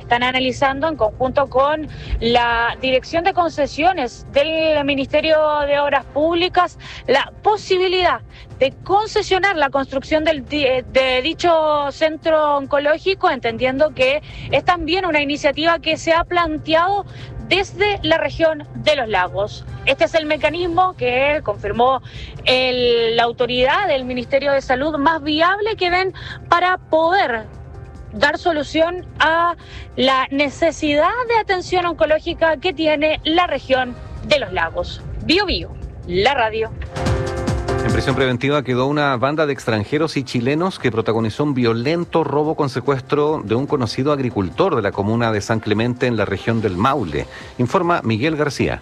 están analizando en conjunto con la Dirección de Concesiones del Ministerio de Obras Públicas la posibilidad de concesionar la construcción de dicho centro oncológico, entendiendo que es también una iniciativa que se ha planteado desde la región de los lagos. Este es el mecanismo que confirmó la autoridad del Ministerio de Salud más viable que ven para poder dar solución a la necesidad de atención oncológica que tiene la región de los lagos. Bio Bio, la radio. En prisión preventiva quedó una banda de extranjeros y chilenos que protagonizó un violento robo con secuestro de un conocido agricultor de la comuna de San Clemente en la región del Maule. Informa Miguel García.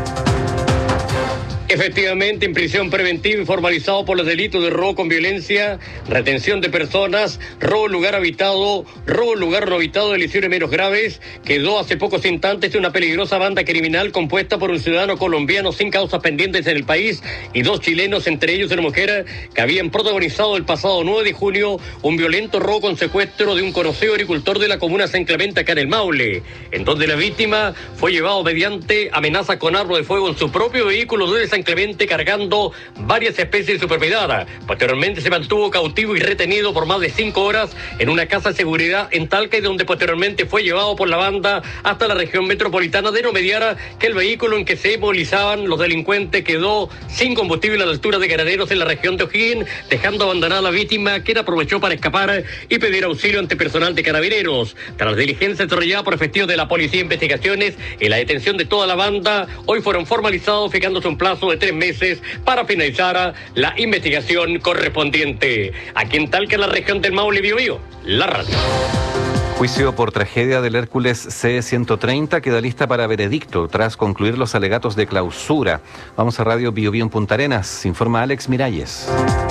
Efectivamente, en prisión preventiva y formalizado por los delitos de robo con violencia, retención de personas, robo en lugar habitado, robo en lugar no habitado de lesiones menos graves, quedó hace pocos instantes de una peligrosa banda criminal compuesta por un ciudadano colombiano sin causas pendientes en el país y 2 chilenos, entre ellos una mujer, que habían protagonizado el pasado 9 de junio un violento robo con secuestro de un conocido agricultor de la comuna San Clemente acá en el Maule, en donde la víctima fue llevado mediante amenaza con arma de fuego en su propio vehículo desde San Clemente cargando varias especies de su propiedad. Posteriormente se mantuvo cautivo y retenido por más de 5 horas en una casa de seguridad en Talca, y donde posteriormente fue llevado por la banda hasta la región metropolitana, de no mediar que el vehículo en que se movilizaban los delincuentes quedó sin combustible a la altura de Caraneros en la región de O'Higgins, dejando abandonada a la víctima, quien aprovechó para escapar y pedir auxilio ante personal de Carabineros. Tras diligencia desarrollada por efectivos de la Policía de Investigaciones y la detención de toda la banda, hoy fueron formalizados, fijándose un plazo de 3 meses para finalizar la investigación correspondiente. Aquí en Talca, en la región del Maule, Bio Bio, la radio. Juicio por tragedia del Hércules C-130 queda lista para veredicto tras concluir los alegatos de clausura. Vamos a Radio Bio Bio en Punta Arenas, informa Alex Miralles.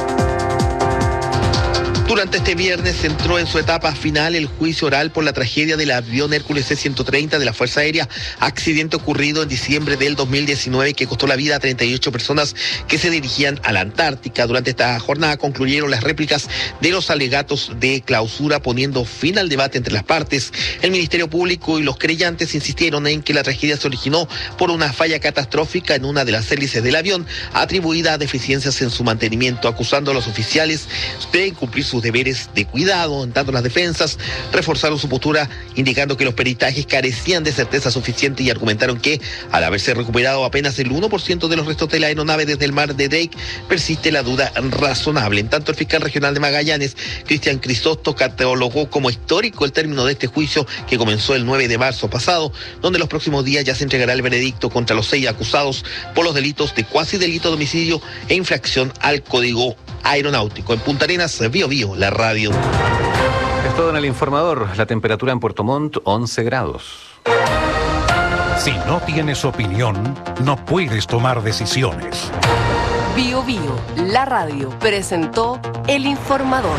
Durante este viernes entró en su etapa final el juicio oral por la tragedia del avión Hércules C-130 de la Fuerza Aérea, accidente ocurrido en diciembre del 2019 que costó la vida a 38 personas que se dirigían a la Antártica. Durante esta jornada concluyeron las réplicas de los alegatos de clausura, poniendo fin al debate entre las partes. El Ministerio Público y los creyentes insistieron en que la tragedia se originó por una falla catastrófica en una de las hélices del avión, atribuida a deficiencias en su mantenimiento, acusando a los oficiales de incumplir sus deberes de cuidado. En tanto, las defensas reforzaron su postura, indicando que los peritajes carecían de certeza suficiente y argumentaron que, al haberse recuperado apenas el 1% de los restos de la aeronave desde el mar de Drake, persiste la duda razonable. En tanto, el fiscal regional de Magallanes, Cristian Crisóstomo, catalogó como histórico el término de este juicio que comenzó el 9 de marzo pasado, donde los próximos días ya se entregará el veredicto contra los 6 acusados por los delitos de cuasi delito de homicidio e infracción al Código Aeronáutico. En Punta Arenas, Bio Bio, la radio. Es todo en el informador. La temperatura en Puerto Montt, 11 grados. Si no tienes opinión, no puedes tomar decisiones. Bio Bio, la radio, presentó el informador.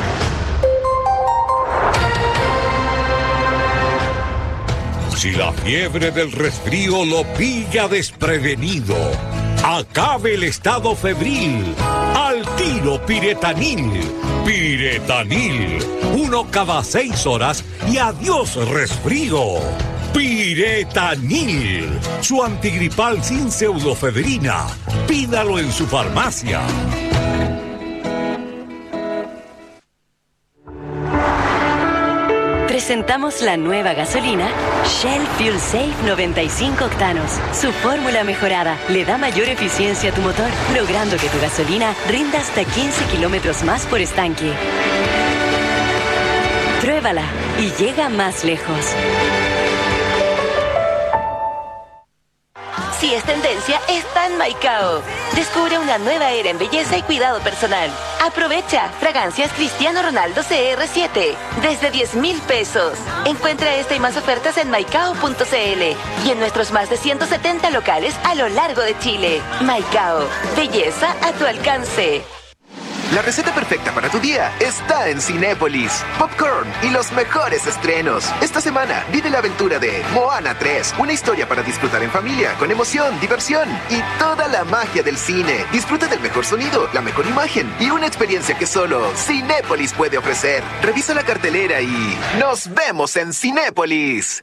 Si la fiebre del resfrío lo pilla desprevenido, acabe el estado febril. Al tiro Piretanil. Piretanil. 1 cada 6 horas y adiós resfrío. Piretanil. Su antigripal sin pseudofedrina. Pídalo en su farmacia. Presentamos la nueva gasolina Shell Fuel Safe 95 octanos. Su fórmula mejorada le da mayor eficiencia a tu motor, logrando que tu gasolina rinda hasta 15 kilómetros más por estanque. Pruébala y llega más lejos. Si es tendencia, está en Maicao. Descubre una nueva era en belleza y cuidado personal. Aprovecha fragancias Cristiano Ronaldo CR7 desde 10,000 pesos. Encuentra esta y más ofertas en maicao.cl y en nuestros más de 170 locales a lo largo de Chile. Maicao, belleza a tu alcance. La receta perfecta para tu día está en Cinépolis. Popcorn y los mejores estrenos. Esta semana vive la aventura de Moana 3, una historia para disfrutar en familia, con emoción, diversión y toda la magia del cine. Disfruta del mejor sonido, la mejor imagen y una experiencia que solo Cinépolis puede ofrecer. Revisa la cartelera y ¡nos vemos en Cinépolis!